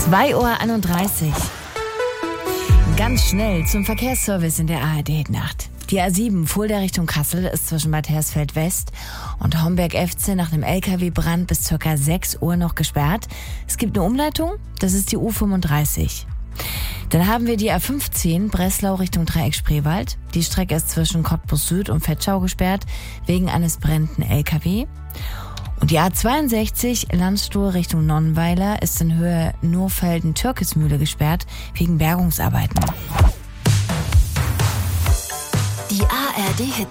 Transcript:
2:31 Uhr. Ganz schnell zum Verkehrsservice in der ARD-Nacht. Die A7 Fulda Richtung Kassel ist zwischen Bad Hersfeld West und Homberg-Efze nach dem LKW-Brand bis ca. 6 Uhr noch gesperrt. Es gibt eine Umleitung, das ist die U35. Dann haben wir die A15 Breslau Richtung Dreieck Spreewald. Die Strecke ist zwischen Cottbus Süd und Vetschau gesperrt wegen eines brennenden LKW. Und die A62 Landstuhl Richtung Nonnenweiler ist in Höhe Nurfelden-Türkismühle gesperrt wegen Bergungsarbeiten. Die ARD Hit